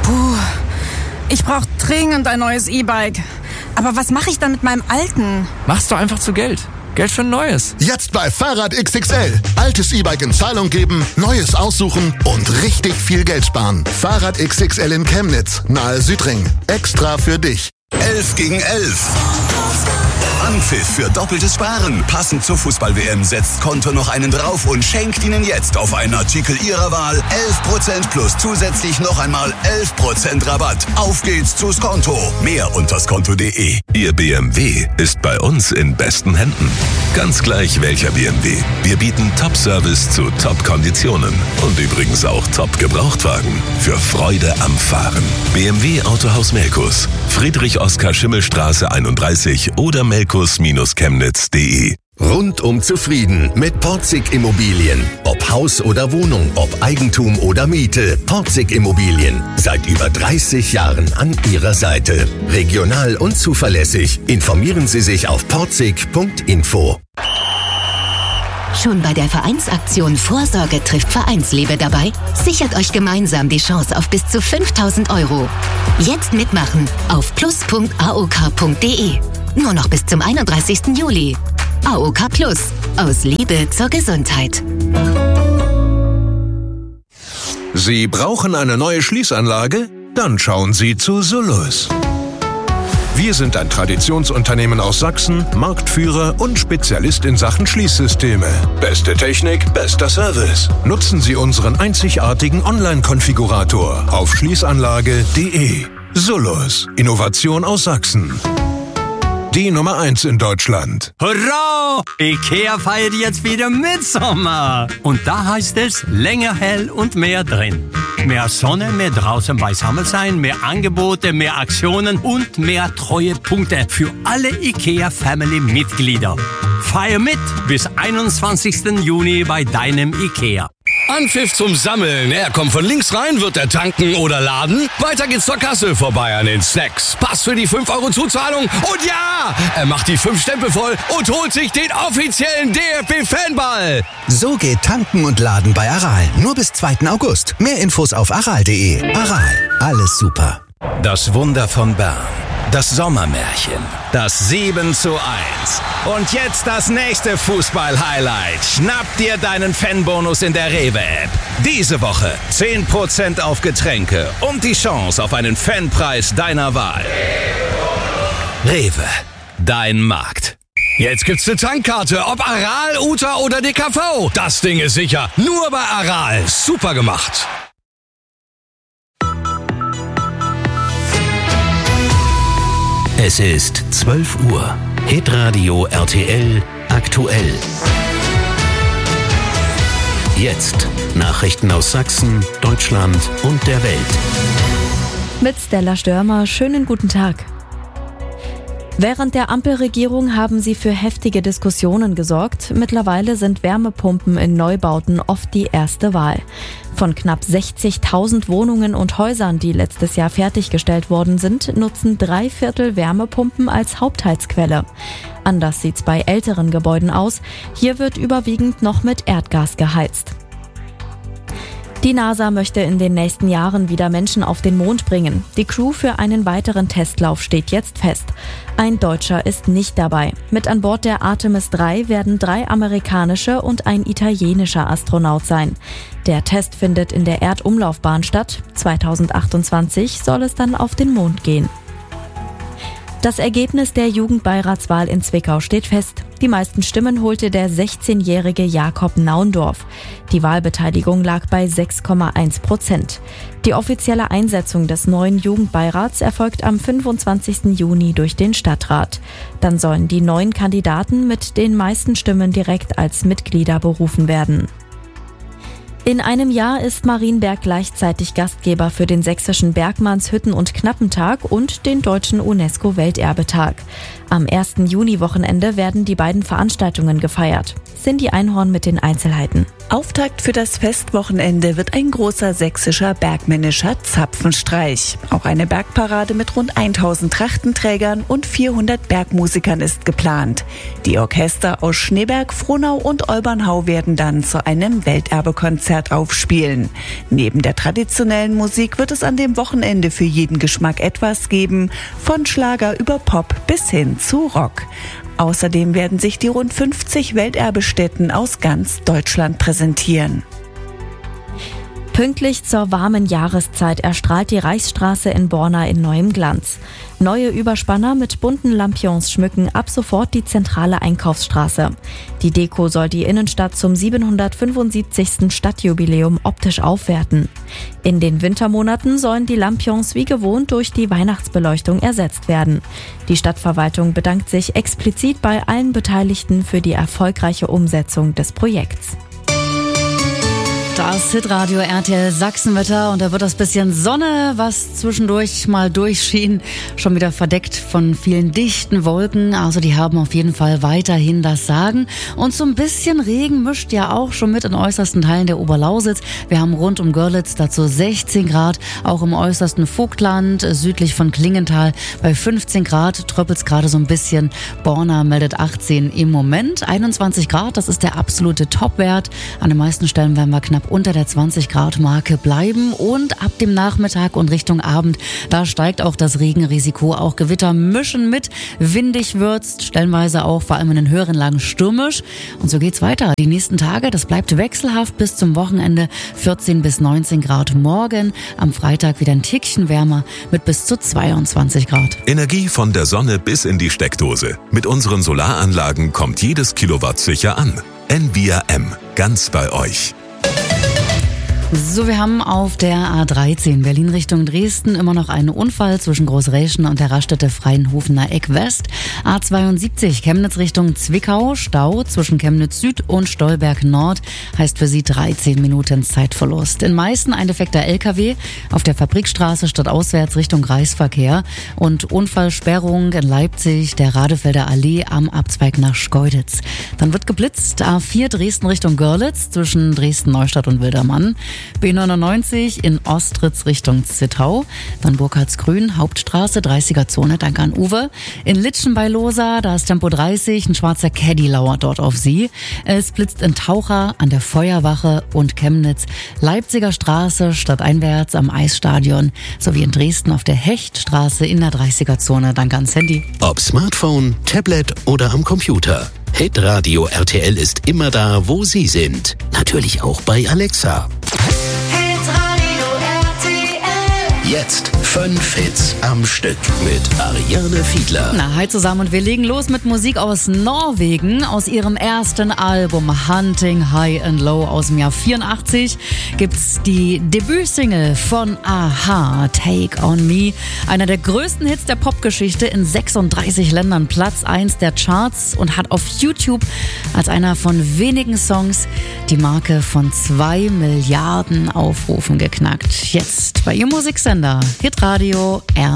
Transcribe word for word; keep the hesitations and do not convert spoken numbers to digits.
Puh, ich brauche dringend ein neues E-Bike. Aber was mache ich dann mit meinem alten? Machst du einfach zu Geld. Geld für ein neues. Jetzt bei Fahrrad X X L. Altes E-Bike in Zahlung geben, neues aussuchen und richtig viel Geld sparen. Fahrrad X X L in Chemnitz, nahe Südring. Extra für dich. elf gegen elf. Anpfiff für doppeltes Sparen. Passend zur Fußball-W M setzt Konto noch einen drauf und schenkt Ihnen jetzt auf einen Artikel Ihrer Wahl elf Prozent plus zusätzlich noch einmal elf Prozent Rabatt. Auf geht's zu Skonto. Mehr unter skonto punkt de. Ihr B M W ist bei uns in besten Händen. Ganz gleich welcher B M W. Wir bieten Top-Service zu Top-Konditionen. Und übrigens auch Top-Gebrauchtwagen. Für Freude am Fahren. B M W Autohaus Melkus. Friedrich-Oskar-Schimmel-Straße einunddreißig oder melkus Chemnitz punkt de. Rundum zufrieden mit Porzig Immobilien. Ob Haus oder Wohnung, ob Eigentum oder Miete. Porzig Immobilien. Seit über dreißig Jahren an Ihrer Seite. Regional und zuverlässig. Informieren Sie sich auf porzig punkt info. Schon bei der Vereinsaktion Vorsorge trifft Vereinsliebe dabei? Sichert euch gemeinsam die Chance auf bis zu fünftausend Euro. Jetzt mitmachen auf plus punkt a o k punkt de. Nur noch bis zum einunddreißigsten Juli. A O K Plus. Aus Liebe zur Gesundheit. Sie brauchen eine neue Schließanlage? Dann schauen Sie zu Solus. Wir sind ein Traditionsunternehmen aus Sachsen, Marktführer und Spezialist in Sachen Schließsysteme. Beste Technik, bester Service. Nutzen Sie unseren einzigartigen Online-Konfigurator auf schließanlage punkt de. Solus. Innovation aus Sachsen. Die Nummer eins in Deutschland. Hurra! IKEA feiert jetzt wieder Mitsommer. Und da heißt es länger hell und mehr drin. Mehr Sonne, mehr draußen beisammen sein, mehr Angebote, mehr Aktionen und mehr Treuepunkte für alle IKEA-Family-Mitglieder. Feier mit bis einundzwanzigsten Juni bei deinem IKEA. Anpfiff zum Sammeln. Er kommt von links rein, wird er tanken oder laden. Weiter geht's zur Kasse, vorbei an den Snacks. Pass für die fünf Euro Zuzahlung. Und ja, er macht die fünf Stempel voll und holt sich den offiziellen D F B-Fanball. So geht Tanken und Laden bei Aral. Nur bis zweiten August. Mehr Infos auf aral punkt de. Aral. Alles super. Das Wunder von Bern. Das Sommermärchen. Das sieben zu eins. Und jetzt das nächste Fußball-Highlight. Schnapp dir deinen Fanbonus in der Rewe-App. Diese Woche zehn Prozent auf Getränke und die Chance auf einen Fanpreis deiner Wahl. Rewe. Dein Markt. Jetzt gibt's eine Tankkarte, ob Aral, Uta oder D K V. Das Ding ist sicher. Nur bei Aral. Super gemacht. Es ist zwölf Uhr. Hitradio R T L aktuell. Jetzt Nachrichten aus Sachsen, Deutschland und der Welt. Mit Stella Störmer, schönen guten Tag. Während der Ampelregierung haben sie für heftige Diskussionen gesorgt. Mittlerweile sind Wärmepumpen in Neubauten oft die erste Wahl. Von knapp sechzigtausend Wohnungen und Häusern, die letztes Jahr fertiggestellt worden sind, nutzen drei Viertel Wärmepumpen als Hauptheizquelle. Anders sieht's bei älteren Gebäuden aus. Hier wird überwiegend noch mit Erdgas geheizt. Die NASA möchte in den nächsten Jahren wieder Menschen auf den Mond bringen. Die Crew für einen weiteren Testlauf steht jetzt fest. Ein Deutscher ist nicht dabei. Mit an Bord der Artemis drei werden drei amerikanische und ein italienischer Astronaut sein. Der Test findet in der Erdumlaufbahn statt. zweitausendachtundzwanzig soll es dann auf den Mond gehen. Das Ergebnis der Jugendbeiratswahl in Zwickau steht fest. Die meisten Stimmen holte der sechzehnjährige Jakob Naundorf. Die Wahlbeteiligung lag bei sechs Komma eins Prozent. Die offizielle Einsetzung des neuen Jugendbeirats erfolgt am fünfundzwanzigsten Juni durch den Stadtrat. Dann sollen die neuen Kandidaten mit den meisten Stimmen direkt als Mitglieder berufen werden. In einem Jahr ist Marienberg gleichzeitig Gastgeber für den sächsischen Bergmanns-, Hütten- und Knappentag und den deutschen UNESCO-Welterbetag. Am ersten Juni-Wochenende werden die beiden Veranstaltungen gefeiert. Cindy Einhorn mit den Einzelheiten. Auftakt für das Festwochenende wird ein großer sächsischer bergmännischer Zapfenstreich. Auch eine Bergparade mit rund tausend Trachtenträgern und vierhundert Bergmusikern ist geplant. Die Orchester aus Schneeberg, Frohnau und Olbernhau werden dann zu einem Welterbekonzert aufspielen. Neben der traditionellen Musik wird es an dem Wochenende für jeden Geschmack etwas geben, von Schlager über Pop bis hin zu Rock. Außerdem werden sich die rund fünfzig Welterbestätten aus ganz Deutschland präsentieren. Pünktlich zur warmen Jahreszeit erstrahlt die Reichsstraße in Borna in neuem Glanz. Neue Überspanner mit bunten Lampions schmücken ab sofort die zentrale Einkaufsstraße. Die Deko soll die Innenstadt zum siebenhundertfünfundsiebzigsten Stadtjubiläum optisch aufwerten. In den Wintermonaten sollen die Lampions wie gewohnt durch die Weihnachtsbeleuchtung ersetzt werden. Die Stadtverwaltung bedankt sich explizit bei allen Beteiligten für die erfolgreiche Umsetzung des Projekts. Das Hitradio R T L Sachsenwetter und da wird das bisschen Sonne, was zwischendurch mal durchschien, schon wieder verdeckt von vielen dichten Wolken. Also die haben auf jeden Fall weiterhin das Sagen. Und so ein bisschen Regen mischt ja auch schon mit in äußersten Teilen der Oberlausitz. Wir haben rund um Görlitz dazu sechzehn Grad, auch im äußersten Vogtland, südlich von Klingenthal bei fünfzehn Grad, tröppelt's gerade so ein bisschen. Borna meldet achtzehn im Moment, einundzwanzig Grad, das ist der absolute Topwert. An den meisten Stellen werden wir knapp unter der zwanzig Grad Marke bleiben und ab dem Nachmittag und Richtung Abend, da steigt auch das Regenrisiko. Auch Gewitter mischen mit, windig wird's, stellenweise auch vor allem in den höheren Lagen stürmisch. Und so geht's weiter. Die nächsten Tage, das bleibt wechselhaft bis zum Wochenende, vierzehn bis neunzehn Grad morgen. Am Freitag wieder ein Tickchen wärmer mit bis zu zweiundzwanzig Grad. Energie von der Sonne bis in die Steckdose. Mit unseren Solaranlagen kommt jedes Kilowatt sicher an. Envia M, ganz bei euch. So, wir haben auf der A dreizehn Berlin Richtung Dresden immer noch einen Unfall zwischen Großräschen und der Raststätte Freienhofener Eck West. A zweiundsiebzig Chemnitz Richtung Zwickau, Stau zwischen Chemnitz Süd und Stolberg Nord, heißt für Sie dreizehn Minuten Zeitverlust. In Meißen ein defekter L K W auf der Fabrikstraße stadtauswärts Richtung Kreisverkehr und Unfallsperrung in Leipzig, der Radefelder Allee am Abzweig nach Schkeuditz. Dann wird geblitzt, A vier Dresden Richtung Görlitz zwischen Dresden-Neustadt und Wildermann. B neunundneunzig in Ostritz Richtung Zittau, dann Burkhardsgrün, Hauptstraße, dreißiger Zone, danke an Uwe. In Litschen bei Losa, da ist Tempo dreißig, ein schwarzer Caddy lauert dort auf Sie. Es blitzt in Taucher, an der Feuerwache und Chemnitz, Leipziger Straße, stadteinwärts am Eisstadion, sowie in Dresden auf der Hechtstraße in der dreißiger Zone, danke ans Handy. Ob Smartphone, Tablet oder am Computer. Hitradio R T L ist immer da, wo Sie sind. Natürlich auch bei Alexa. Hitradio R T L. Jetzt fünf Hits am Stück mit Ariane Fiedler. Na, hi zusammen und wir legen los mit Musik aus Norwegen. Aus ihrem ersten Album Hunting High and Low aus dem Jahr vierundachtzig gibt's die Debütsingle von a-ha, Take on Me. Einer der größten Hits der Popgeschichte, in sechsunddreißig Ländern Platz eins der Charts und hat auf YouTube als einer von wenigen Songs die Marke von zwei Milliarden Aufrufen geknackt. Jetzt bei Ihrem Musiksender Hitradio R